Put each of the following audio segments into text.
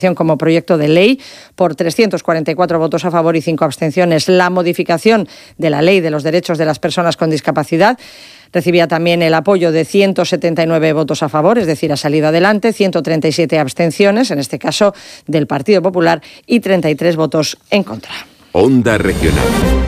como proyecto de ley por 344 votos a favor y 5 abstenciones. La modificación de la Ley de los Derechos de las Personas con Discapacidad recibía también el apoyo de 179 votos a favor, es decir, ha salido adelante, 137 abstenciones, en este caso del Partido Popular, y 33 votos en contra. Onda Regional.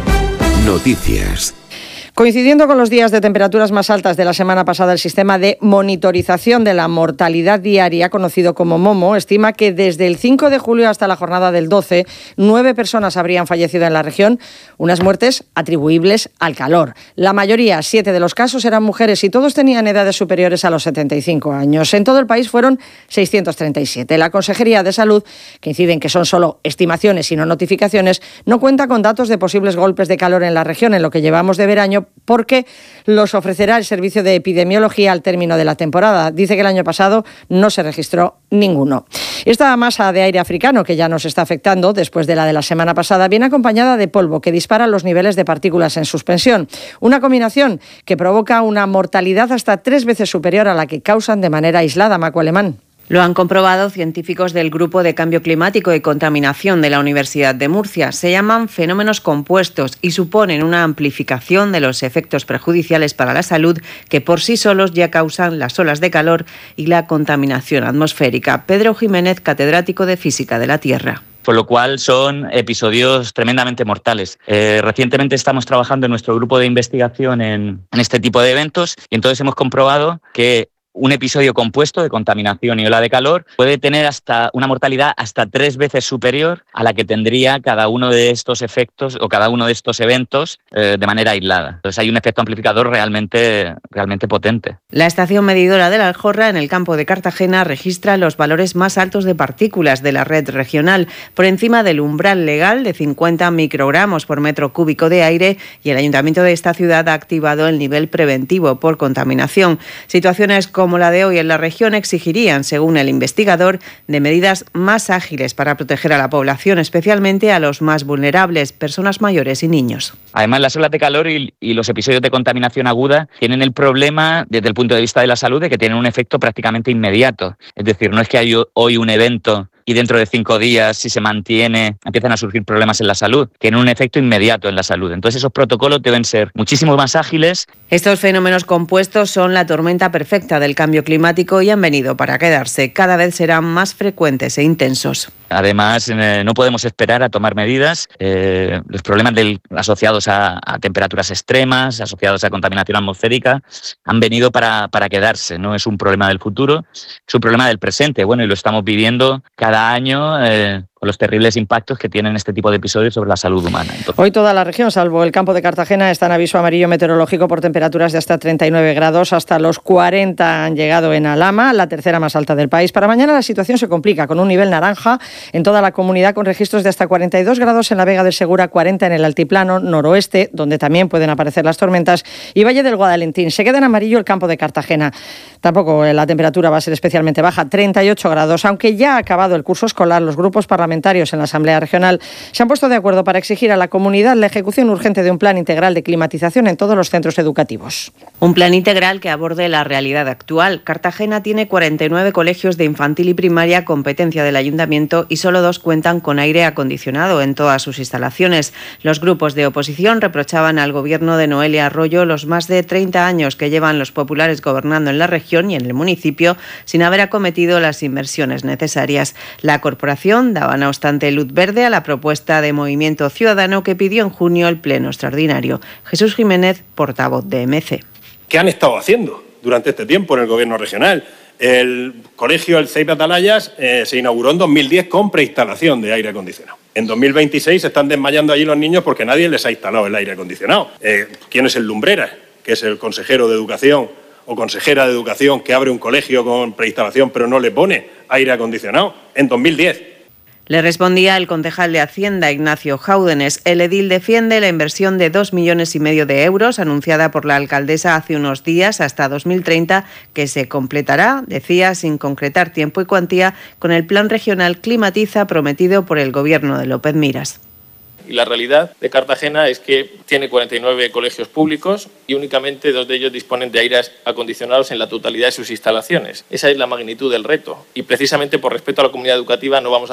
Noticias. Coincidiendo con los días de temperaturas más altas de la semana pasada, el sistema de monitorización de la mortalidad diaria, conocido como MOMO, estima que desde el 5 de julio hasta la jornada del 12, 9 personas habrían fallecido en la región, unas muertes atribuibles al calor. La mayoría, 7 de los casos, eran mujeres y todos tenían edades superiores a los 75 años. En todo el país fueron 637. La Consejería de Salud, que incide en que son solo estimaciones y no notificaciones, no cuenta con datos de posibles golpes de calor en la región en lo que llevamos de verano, porque los ofrecerá el Servicio de Epidemiología al término de la temporada. Dice que el año pasado no se registró ninguno. Esta masa de aire africano, que ya nos está afectando después de la semana pasada, viene acompañada de polvo que dispara los niveles de partículas en suspensión. Una combinación que provoca una mortalidad hasta 3 veces superior a la que causan de manera aislada. Macu Alemán. Lo han comprobado científicos del Grupo de Cambio Climático y Contaminación de la Universidad de Murcia. Se llaman fenómenos compuestos y suponen una amplificación de los efectos perjudiciales para la salud que por sí solos ya causan las olas de calor y la contaminación atmosférica. Pedro Jiménez, catedrático de Física de la Tierra. Por lo cual son episodios tremendamente mortales. Recientemente estamos trabajando en nuestro grupo de investigación en este tipo de eventos y entonces hemos comprobado que un episodio compuesto de contaminación y ola de calor puede tener hasta una mortalidad hasta 3 veces superior a la que tendría cada uno de estos efectos o cada uno de estos eventos de manera aislada. Entonces hay un efecto amplificador realmente potente. La estación medidora de la Aljorra en el campo de Cartagena registra los valores más altos de partículas de la red regional, por encima del umbral legal de 50 microgramos por metro cúbico de aire, y el ayuntamiento de esta ciudad ha activado el nivel preventivo por contaminación. Situaciones como la de hoy en la región exigirían, según el investigador, de medidas más ágiles para proteger a la población, especialmente a los más vulnerables, personas mayores y niños. Además, las olas de calor y los episodios de contaminación aguda tienen el problema, desde el punto de vista de la salud, de que tienen un efecto prácticamente inmediato. Es decir, no es que hay hoy un evento y dentro de 5 días, si se mantiene, empiezan a surgir problemas en la salud. Tienen un efecto inmediato en la salud. Entonces, esos protocolos deben ser muchísimo más ágiles. Estos fenómenos compuestos son la tormenta perfecta del cambio climático y han venido para quedarse. Cada vez serán más frecuentes e intensos. Además, no podemos esperar a tomar medidas. Los problemas asociados a temperaturas extremas, asociados a contaminación atmosférica, han venido para quedarse. No es un problema del futuro, es un problema del presente. Bueno, y lo estamos viviendo cada año con los terribles impactos que tienen este tipo de episodios sobre la salud humana. Entonces, hoy toda la región, salvo el campo de Cartagena, está en aviso amarillo meteorológico por temperaturas de hasta 39 grados, hasta los 40 han llegado en Alhama, la tercera más alta del país. Para mañana la situación se complica, con un nivel naranja en toda la comunidad, con registros de hasta 42 grados en la Vega del Segura, 40 en el altiplano noroeste, donde también pueden aparecer las tormentas, y Valle del Guadalentín. Se queda en amarillo el campo de Cartagena. Tampoco la temperatura va a ser especialmente baja, 38 grados. Aunque ya ha acabado el curso escolar, los grupos parlamentarios en la Asamblea Regional se han puesto de acuerdo para exigir a la comunidad la ejecución urgente de un plan integral de climatización en todos los centros educativos. Un plan integral que aborde la realidad actual. Cartagena tiene 49 colegios de infantil y primaria, competencia del ayuntamiento, y solo 2 cuentan con aire acondicionado en todas sus instalaciones. Los grupos de oposición reprochaban al gobierno de Noelia Arroyo los más de 30 años que llevan los populares gobernando en la región y en el municipio sin haber acometido las inversiones necesarias. La corporación daba, no obstante, luz verde a la propuesta de Movimiento Ciudadano que pidió en junio el pleno extraordinario. Jesús Jiménez, portavoz de MC. ¿Qué han estado haciendo durante este tiempo en el gobierno regional? El colegio El Ceiba de Alayas se inauguró en 2010 con preinstalación de aire acondicionado. En 2026 se están desmayando allí los niños porque nadie les ha instalado el aire acondicionado. ¿Quién es el Lumbreras, que es el consejero de Educación o consejera de Educación, que abre un colegio con preinstalación pero no le pone aire acondicionado? En 2010. Le respondía el concejal de Hacienda, Ignacio Jáudenes. El edil defiende la inversión de 2,5 millones de euros anunciada por la alcaldesa hace unos días hasta 2030, que se completará, decía, sin concretar tiempo y cuantía, con el Plan Regional Climatiza prometido por el gobierno de López Miras. Y la realidad de Cartagena es que tiene 49 colegios públicos y únicamente 2 de ellos disponen de aires acondicionados en la totalidad de sus instalaciones. Esa es la magnitud del reto y precisamente por respeto a la comunidad educativa no vamos a